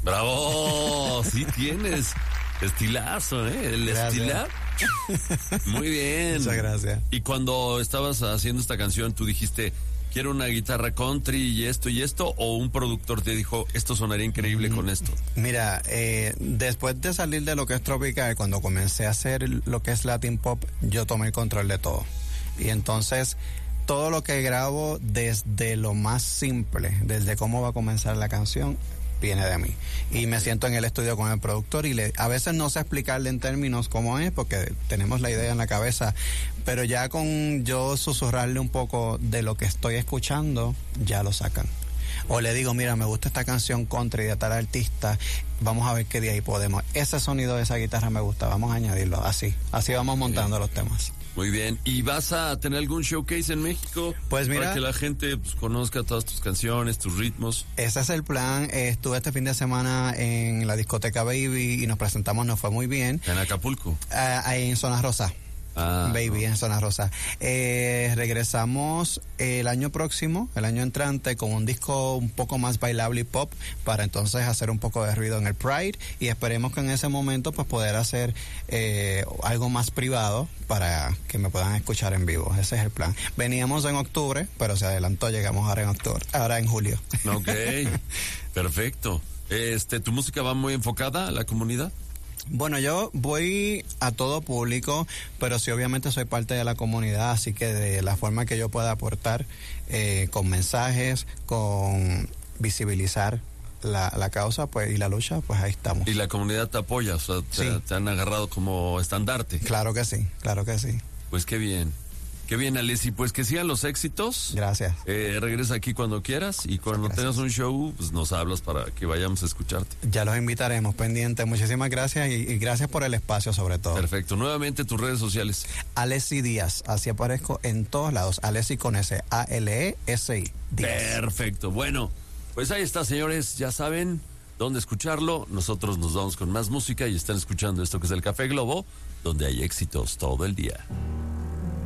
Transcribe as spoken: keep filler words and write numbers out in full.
¡Bravo! Sí tienes estilazo, ¿eh? El estilar. Muy bien. Muchas gracias. Y cuando estabas haciendo esta canción, tú dijiste, quiero una guitarra country y esto y esto, o un productor te dijo, esto sonaría increíble mm, con esto. Mira, eh, después de salir de lo que es tropical, cuando comencé a hacer lo que es Latin Pop, yo tomé el control de todo. Y entonces, todo lo que grabo desde lo más simple, desde cómo va a comenzar la canción, viene de mí. Y me siento en el estudio con el productor y le, a veces no sé explicarle en términos cómo es, porque tenemos la idea en la cabeza, pero ya con yo susurrarle un poco de lo que estoy escuchando, ya lo sacan. O le digo, mira, me gusta esta canción country de tal artista, vamos a ver qué día ahí podemos. Ese sonido de esa guitarra me gusta, vamos a añadirlo. Así, así vamos montando los temas. Muy bien. ¿Y vas a tener algún showcase en México? Pues mira, para que la gente pues, conozca todas tus canciones, tus ritmos. Ese es el plan. Eh, estuve este fin de semana en la discoteca Baby y nos presentamos, nos fue muy bien. ¿En Acapulco? Uh, ahí en Zona Rosa. Ah, Baby, no. en Zona Rosa. Eh, regresamos el año próximo, el año entrante, con un disco un poco más bailable y pop, para entonces hacer un poco de ruido en el Pride, y esperemos que en ese momento pues poder hacer eh, algo más privado para que me puedan escuchar en vivo. Ese es el plan. Veníamos en octubre, pero se adelantó, llegamos ahora en octubre, ahora en julio. Ok, perfecto. Este, ¿tu música va muy enfocada a la comunidad? Bueno, yo voy a todo público, pero sí obviamente soy parte de la comunidad, así que de la forma que yo pueda aportar eh, con mensajes, con visibilizar la, la causa pues y la lucha, pues ahí estamos. ¿Y la comunidad te apoya? O sea, te, sí. te han agarrado como estandarte. Claro que sí, claro que sí. Pues qué bien. Qué bien, Alessi, pues que sigan los éxitos. Gracias. Eh, regresa aquí cuando quieras y cuando gracias. tengas un show, pues nos hablas para que vayamos a escucharte. Ya los invitaremos, pendientes. Muchísimas gracias y, y gracias por el espacio sobre todo. Perfecto. Nuevamente tus redes sociales. Alessi Díaz, así aparezco en todos lados. Alessi con S, A L E S I. Díaz. Perfecto. Bueno, pues ahí está, señores. Ya saben dónde escucharlo. Nosotros nos vamos con más música y están escuchando esto que es el Café Globo, donde hay éxitos todo el día.